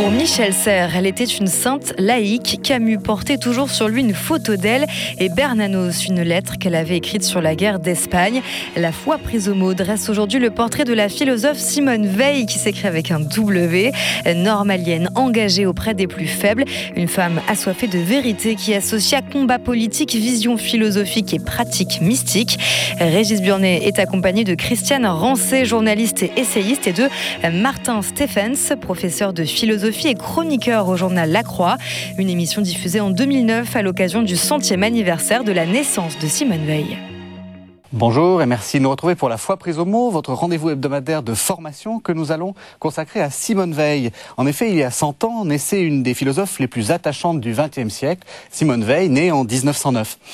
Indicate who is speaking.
Speaker 1: Pour Michel Serres, elle était une sainte laïque. Camus portait toujours sur lui une photo d'elle et Bernanos une lettre qu'elle avait écrite sur la guerre d'Espagne. La foi prise au mot dresse aujourd'hui le portrait de la philosophe Simone Veil qui s'écrit avec un W. Normalienne engagée auprès des plus faibles, une femme assoiffée de vérité qui associa combat politique, vision philosophique et pratique mystique. Régis Burnet est accompagné de Christiane Rancé, journaliste et essayiste, et de Martin Stephens, professeur de philosophie et chroniqueur au journal La Croix. Une émission diffusée en 2009 à l'occasion du 100e anniversaire de la naissance de Simone Veil.
Speaker 2: Bonjour et merci de nous retrouver pour La Foi prise au mot, votre rendez-vous hebdomadaire de formation que nous allons consacrer à Simone Veil. En effet, il y a 100 ans, naissait une des philosophes les plus attachantes du XXe siècle, Simone Veil, née en 1909.